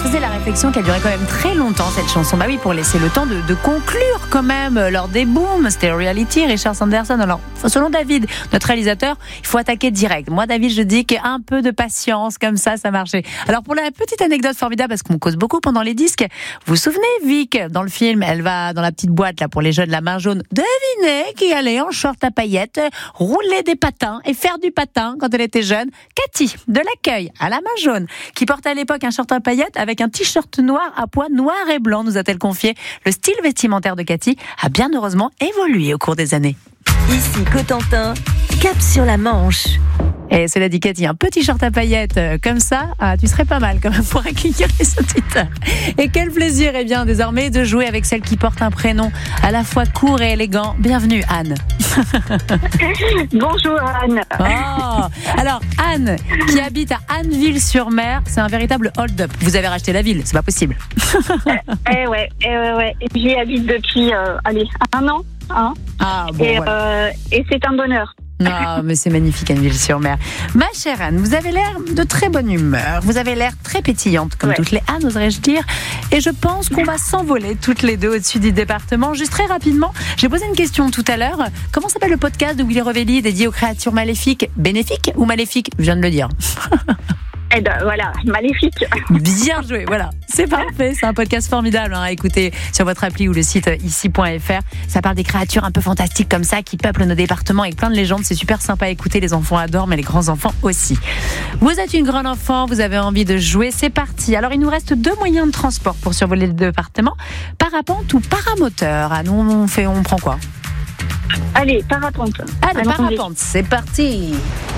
faisais la réflexion qu'elle durait quand même très longtemps, cette chanson. Bah oui, pour laisser le temps de conclure quand même lors des booms. C'était Reality, Richard Sanderson. Alors, selon David, notre réalisateur, il faut attaquer direct. Moi, David, je dis qu'un peu de patience, comme ça marchait. Alors, pour la petite anecdote formidable, parce qu'on cause beaucoup pendant les disques, vous vous souvenez, Vic, dans le film, elle va dans la petite boîte là pour les jeunes, la main jaune. Devinez qui allait en short à paillettes, rouler des patins et faire du patin quand elle était jeune. Cathy, de l'accueil à la main jaune, qui portait à l'époque un short à paillettes avec un t-shirt noir à pois noir et blanc, nous a-t-elle confié. Le style vestimentaire de Cathy a bien heureusement évolué au cours des années. Ici Cotentin, cap sur la Manche. Et cela dit, Cathy, un petit short à paillettes comme ça, tu serais pas mal quand même pour accueillir les auditeurs. Et quel plaisir, désormais, de jouer avec celle qui porte un prénom à la fois court et élégant. Bienvenue, Anne. Bonjour, Anne. Oh, alors, Anne, qui habite à Anneville-sur-Mer, c'est un véritable hold-up. Vous avez racheté la ville, c'est pas possible. Ouais. J'y habite depuis, 1 an. Hein. Ah, bon, voilà. Et c'est un bonheur. Ah, mais c'est magnifique, Anneville-sur-Mer. Ma chère Anne, vous avez l'air de très bonne humeur. Vous avez l'air très pétillante, comme toutes les Anne, oserais-je dire. Et je pense qu'on va s'envoler toutes les deux au-dessus du département. Juste très rapidement, j'ai posé une question tout à l'heure. Comment s'appelle le podcast de Willy Revelli dédié aux créatures maléfiques? Bénéfiques ou maléfiques? Je viens de le dire. Eh ben voilà, maléfique. Bien joué, voilà. C'est parfait, c'est un podcast formidable à écouter sur votre appli ou le site ici.fr. Ça parle des créatures un peu fantastiques comme ça qui peuplent nos départements avec plein de légendes. C'est super sympa à écouter, les enfants adorent, mais les grands-enfants aussi. Vous êtes une grande enfant, vous avez envie de jouer, c'est parti. Alors il nous reste 2 moyens de transport pour survoler le département. Parapente ou paramoteur? Ah, nous on prend quoi? Allez, parapente. Allez, parapente, c'est parti.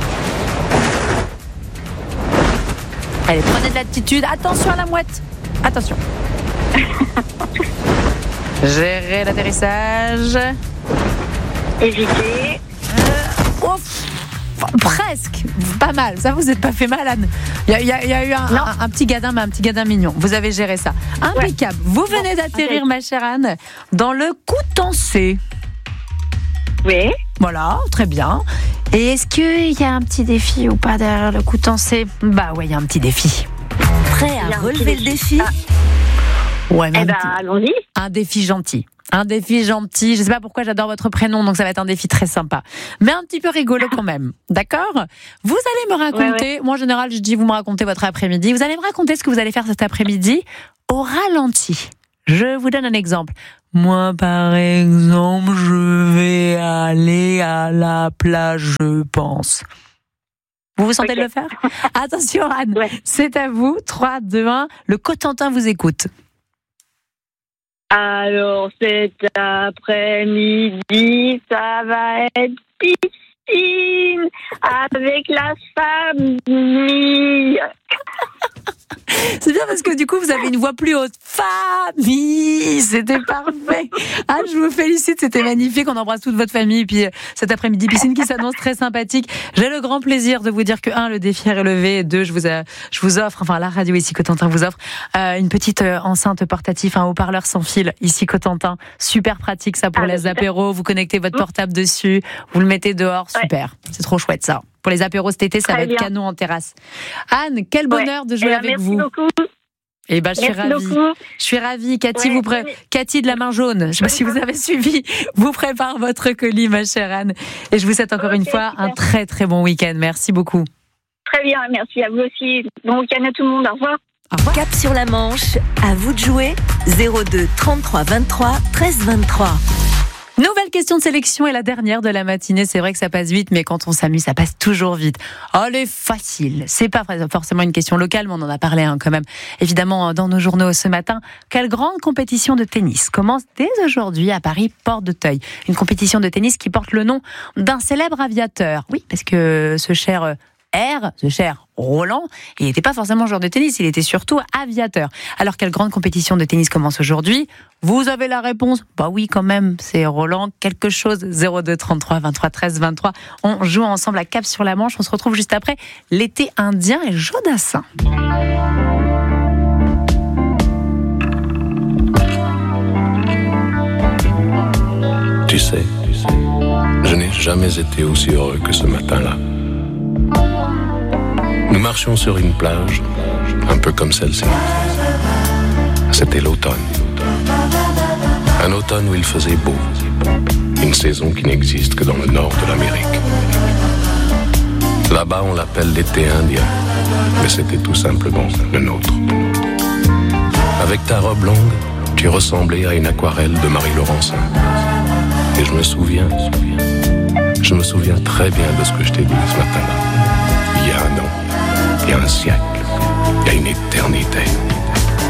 Allez, prenez de l'attitude. Attention à la mouette. Attention. Gérez l'atterrissage. Évitez. Presque. Pas mal. Ça, vous n'êtes pas fait mal, Anne. Il y a eu un petit gadin, mais un petit gadin mignon. Vous avez géré ça. Impeccable. Ouais. Vous venez d'atterrir, ma chère Anne, dans le Coutançais. Oui. Voilà, très bien. Et est-ce qu'il y a un petit défi ou pas derrière le Coutançais? Bah ouais, il y a un petit défi. Prêt à relever le défi? Ouais, mais allons-y. Un défi gentil. Un défi gentil. Je sais pas pourquoi j'adore votre prénom, donc ça va être un défi très sympa. Mais un petit peu rigolo quand même. D'accord? Vous allez me raconter, moi en général je dis vous me racontez votre après-midi. Vous allez me raconter ce que vous allez faire cet après-midi au ralenti. Je vous donne un exemple. Moi, par exemple, je vais aller à la plage, je pense. Vous vous sentez de le faire? Attention, Anne, c'est à vous. 3, 2, 1. Le Cotentin vous écoute. Alors, cet après-midi, ça va être piscine avec la famille. C'est bien parce que du coup, vous avez une voix plus haute. Famille, c'était parfait. Ah, je vous félicite, c'était magnifique. On embrasse toute votre famille. Et puis cet après-midi, piscine qui s'annonce très sympathique. J'ai le grand plaisir de vous dire que 1, le défi est relevé. Et 2, je vous offre, enfin la radio ici Cotentin vous offre une petite enceinte portative, un haut-parleur sans fil ici Cotentin. Super pratique ça pour les apéros. Vous connectez votre portable dessus, vous le mettez dehors. Super, c'est trop chouette ça. Pour les apéros cet été, ça va être canon en terrasse. Anne, quel bonheur de jouer avec vous. Merci beaucoup. Eh ben, je suis ravie. Je suis ravie. Cathy, Cathy de la main jaune, je ne sais pas si vous avez suivi, vous prépare votre colis, ma chère Anne. Et je vous souhaite encore une fois un très très bon week-end. Merci beaucoup. Très bien, merci à vous aussi. Bon week-end à tout le monde. Au revoir. Au revoir. Cap sur la Manche, à vous de jouer. 02 33 23 13 23. Nouvelle question de sélection et la dernière de la matinée. C'est vrai que ça passe vite, mais quand on s'amuse, ça passe toujours vite. Oh, elle est facile. C'est pas forcément une question locale, mais on en a parlé quand même. Évidemment, dans nos journaux ce matin, quelle grande compétition de tennis commence dès aujourd'hui à Paris, Porte d'Auteuil. Une compétition de tennis qui porte le nom d'un célèbre aviateur. Oui, parce que ce cher Roland, il n'était pas forcément joueur de tennis, il était surtout aviateur. Alors, quelle grande compétition de tennis commence aujourd'hui? Vous avez la réponse? Bah oui, quand même, c'est Roland quelque chose. 02 33 23 13 23. On joue ensemble à Cap sur la Manche. On se retrouve juste après l'été indien et Jodassin. Tu sais, je n'ai jamais été aussi heureux que ce matin-là. Nous marchions sur une plage, un peu comme celle-ci. C'était l'automne. Un automne où il faisait beau. Une saison qui n'existe que dans le nord de l'Amérique. Là-bas, on l'appelle l'été indien, mais c'était tout simplement le nôtre. Avec ta robe longue, tu ressemblais à une aquarelle de Marie Laurencin. Et je me souviens très bien de ce que je t'ai dit ce matin-là. Il y a un an, il y a un siècle, il y a une éternité.